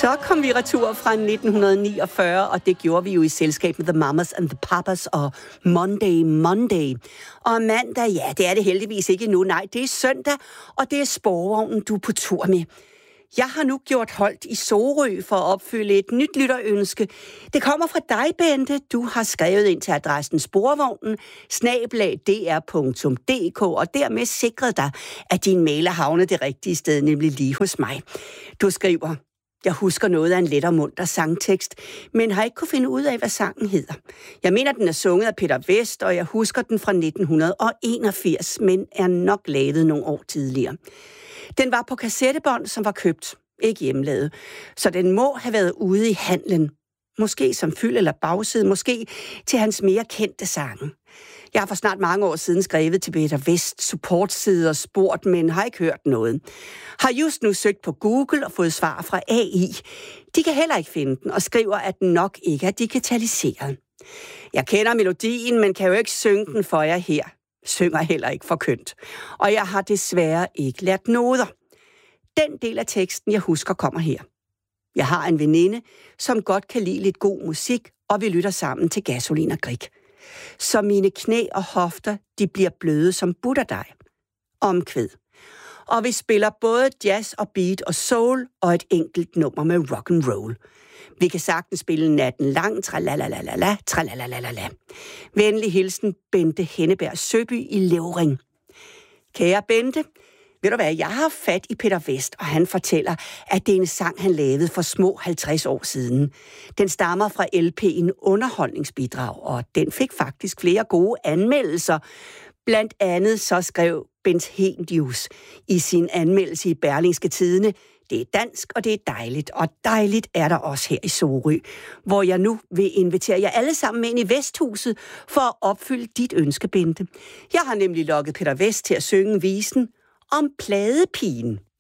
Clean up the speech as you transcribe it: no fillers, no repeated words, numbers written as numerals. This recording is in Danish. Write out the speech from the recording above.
Så kom vi retur fra 1949, og det gjorde vi jo i selskab med The Mamas and the Papas og Monday. Og mandag, ja, det er det heldigvis ikke nu. Nej, det er søndag, og det er Sporvognen, du er på tur med. Jeg har nu gjort holdt i Sorø for at opfylde et nyt lytterønske. Det kommer fra dig, Bente. Du har skrevet ind til adressen sporvognen@dr.dk og dermed sikret dig, at din mail er havnet det rigtige sted, nemlig lige hos mig. Du skriver: Jeg husker noget af en let og munter sangtekst, men har ikke kunne finde ud af, hvad sangen hedder. Jeg mener, den er sunget af Peter Vest, og jeg husker den fra 1981, men er nok lavet nogle år tidligere. Den var på kassettebånd, som var købt, ikke hjemmelavet, så den må have været ude i handlen. Måske som fyld eller bagside, måske til hans mere kendte sange. Jeg har for snart mange år siden skrevet til Peter Vest supportside og spurgt, men har ikke hørt noget. Har just nu søgt på Google og fået svar fra AI. De kan heller ikke finde den og skriver, at den nok ikke er digitaliseret. Jeg kender melodien, men kan jo ikke synge den for jer her. Synger heller ikke for kønt. Og jeg har desværre ikke lært noder. Den del af teksten, jeg husker, kommer her. Jeg har en veninde, som godt kan lide lidt god musik, og vi lytter sammen til Gasolin og Grig. Så mine knæ og hofter, de bliver bløde som butterdej. Omkvæd. Og vi spiller både jazz og beat og soul og et enkelt nummer med rock and roll. Vi kan sagtens spille natten lang, tralalalala, tralalalala. Venlig hilsen, Bente Henneberg Søby i Levring. Kære Bente, ved du hvad, jeg har fat i Peter Vest, og han fortæller, at det er en sang, han lavede for små 50 år siden. Den stammer fra LP'en Underholdningsbidrag, og den fik faktisk flere gode anmeldelser. Blandt andet så skrev Bent Henius i sin anmeldelse i Berlingske Tidende: det er dansk, og det er dejligt, og dejligt er der også her i Sorø, hvor jeg nu vil invitere jer alle sammen ind i Vesthuset for at opfylde dit ønske, Bente. Jeg har nemlig lokket Peter Vest til at synge visen om Pladepigen.